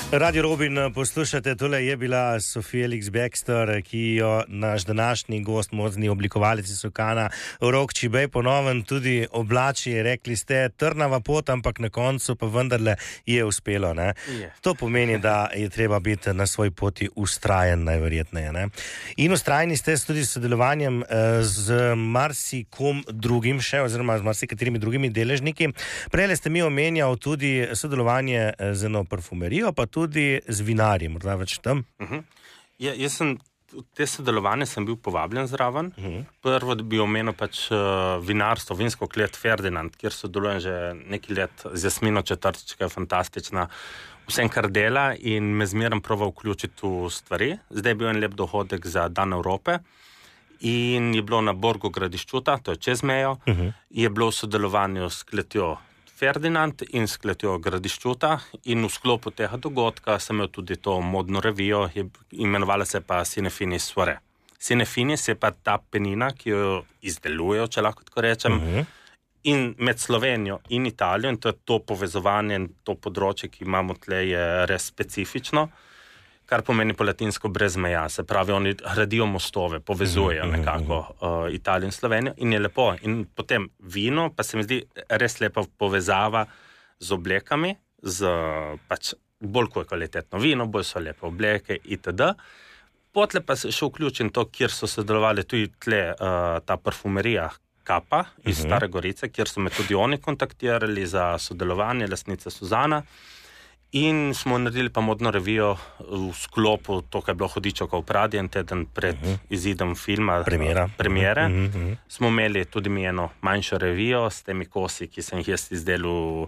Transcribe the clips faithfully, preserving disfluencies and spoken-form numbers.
Radio Robin poslušate, tole je bila Sofija Elix-Bextor, ki jo naš današnji gost, modni oblikovalec iz Sokana, Rok Čibej, ponoven tudi oblači. Rekli ste, trnava pot, ampak na koncu pa vendarle je uspelo. Ne? Je. To pomeni, da je treba biti na svoji poti ustrajen, najverjetneje. Ne? In ustrajni ste tudi s sodelovanjem z marsikom drugim še, oziroma z marsikaterimi drugimi deležniki. Prejle ste mi omenjal tudi sodelovanje z eno parfumerijo, pa tudi tudi z vinarji, morda več tam? Uh-huh. Ja, jaz sem, v te sodelovanje sem bil povabljen zraven. Uh-huh. Prvo, da bi omenil pač uh, vinarstvo, vinsko klet Ferdinand, kjer sodelujem že nekaj let z Jasmino Četrtič, ki je fantastična, vsem kar dela in me zmeraj proba vključiti v stvari. Zdaj je bil en lep dohodek za Dan Evrope in je bilo na Borgu Gradiščuta, to je čez mejo, uh-huh. je bilo v sodelovanju s kletjo Ferdinand in s kletjo Gradiščuta in v sklopu tega dogodka sem imel tudi to modno revijo, je, imenovala se pa Cinefinis Soirée. Cinefinis je pa ta penina, ki jo izdelujejo, če lahko tako rečem, uh-huh. in med Slovenijo in Italijo, in to je to povezovanje in to področje, ki imamo tle, je res specifično, kar pomeni po latinsko brez meja, se pravi, oni gradijo mostove, povezujejo uh-huh. nekako uh, Italijo in Slovenijo in je lepo. In potem vino, pa se mi zdi res lepa povezava z oblekami, z pač bolj ko je kvalitetno vino, bolj so lepe obleke itd. Potle pa se še vključim to, kjer so sodelovali tudi tle uh, ta parfumerija Kapa iz uh-huh. Stare Gorice, kjer so me tudi oni kontaktirali za sodelovanje, lastnica Suzana. In smo naredili pa modno revijo v sklopu, to, kaj je bilo Hudičevka v Pradi, en teden pred uh-huh. izidom filma, Premiera. premiere. Uh-huh. Smo imeli tudi mi eno manjšo revijo s temi kosi, ki sem jih jaz izdelal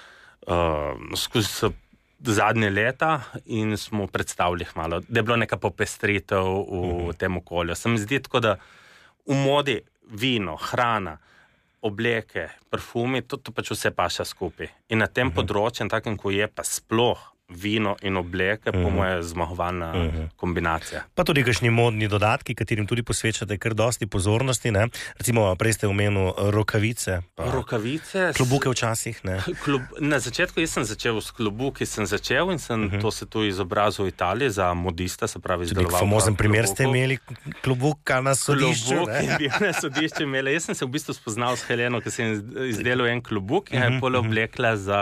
uh, skozi zadnje leta in smo predstavili malo, da je bilo neka popestritev v uh-huh. tem okolju. Se mi zdi tako, da v modi vino, hrana, obleke, parfumi, to, to pač vse paša skupaj. In na tem uh-huh. področju, takem, ko je pa sploh vino in obleke, uh-huh. po moje zmagovalna uh-huh. kombinacija. Pa tudi kakšni modni dodatki, katerim tudi posvečate kar dosti pozornosti, ne? Recimo, prej ste omenil rokavice. Rokavice. Klobuke včasih, ne? Klub, na začetku jaz sem začel s klobuki, sem začel in sem uh-huh. to se tu izobrazil v Italiji za modista, se pravi izdeloval. Tudi famozen primer ste imeli klobuka na sodišču, klobuk, ne? Klobuk je bil na sodišču imela. Jaz sem se v bistvu spoznal s Heleno, ki sem izdelal en klobuk in uh-huh. je pole oblekla za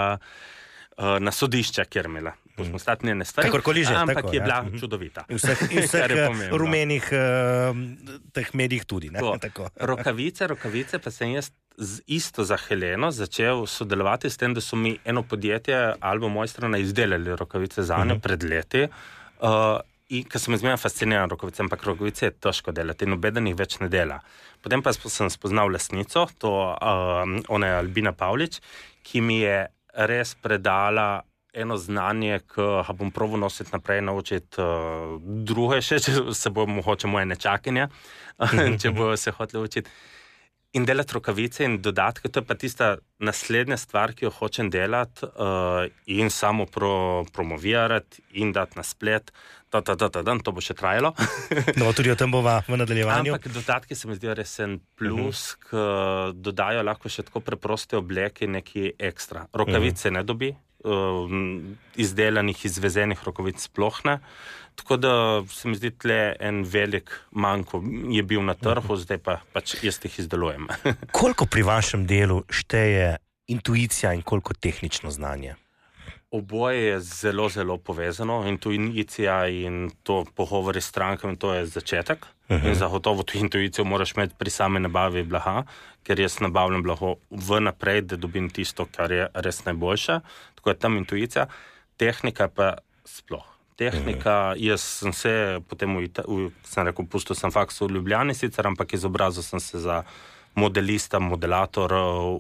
na sodišča, kjer imela. Bomo stati njene stvari. Kakorkoli že, ampak tako, je bila ja. čudovita. In vseh, in vseh rumenih uh, teh medijih tudi. Ne? Tako. Rokavice, rokavice, pa sem jaz z, isto za Heleno začel sodelovati s tem, da so mi eno podjetje Albo Mojstrana izdelali rokavice za njo uh-huh. pred leti. Uh, in ker sem izmerno fasciniran rokavice, ampak rokavice je težko delati in nobeden jih več ne dela. Potem pa sem spoznal lastnico, to uh, ona je Albina Pavlič, ki mi je res predala eno znanje, ki ga bom proval nositi naprej, naučiti uh, druge še, če se bo mogoče moje nečakinja, če bo se hoteli učiti. In delati rokavice in dodatke, to je pa tista naslednja stvar, ki jo hočem delati uh, in samo pro, promovirati in dati na splet. Ta, ta, ta, ta, dan, to bo še trajalo. No, tudi o tem bova v nadaljevanju. Ampak dodatki se mi zdijo res en plus, uh-huh. ki dodajo lahko še tako preproste obleke neki ekstra. Rokavice uh-huh. ne dobi, uh, izdelanih, izvezenih rokavic sploh ne. Tako da se mi zdi tle en velik manjko je bil na trhu, zdaj pa pač jaz jih izdelujem. Koliko pri vašem delu šteje intuicija in koliko tehnično znanje? Oboje je zelo, zelo povezano. Intuicija in to pogovori s strankami, to je začetek. Uh-huh. In zagotovo to intuicijo moraš imeti pri same nabavi blaga, ker jaz nabavljam blago vnaprej, da dobim tisto, kar je res najboljše. Tako je tam intuicija. Tehnika pa sploh. Tehnika, jaz sem se potem v, v, sem rekel, pustil sem faks v Ljubljani sicer, ampak izobrazil sem se za modelista, modelator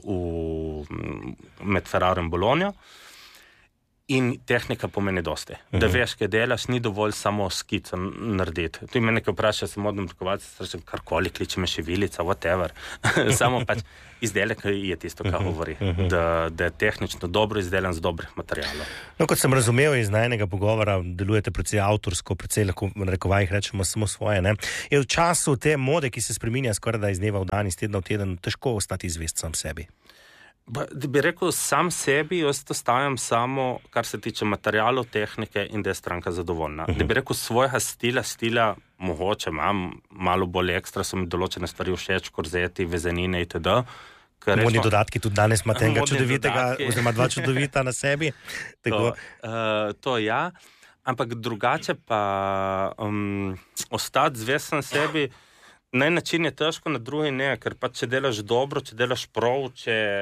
v, med Ferraro in Bologno. In tehnika pomeni dosti. Uh-huh. Da veš, kaj delaš, ni dovolj samo skico narediti. Tu me nekaj vpraša, sem modno oblikovalec, srečem karkoli, kliče me šivilica, whatever. Samo pač izdelek je tisto, kar govori. Uh-huh. Da, da je tehnično dobro izdelan z dobrih materialov. No, kot sem razumel iz najnega pogovora, delujete precej avtorsko, precej lahko v narekovajih rečemo samo svoje, ne? Je v času te mode, ki se spreminja skoraj da iz dneva v dan, iz tedna v teden, težko ostati zvest sam sebi? Ba, da bi rekel, sam sebi, jaz to stavim samo, kar se tiče materialov, tehnike in da je stranka zadovoljna. Uh-huh. Da bi rekel, svojega stila, stila mogoče imam, malo bolj ekstra, so mi določene stvari všeč, korzeti, vezenine itd. Modni dodatki tudi danes imate enega čudovitega, oziroma dva čudovita na sebi. To, uh, to ja, ampak drugače pa um, ostati zvesten sebi, na en način je težko, na drugi ne, ker pa če delaš dobro, če delaš prav, če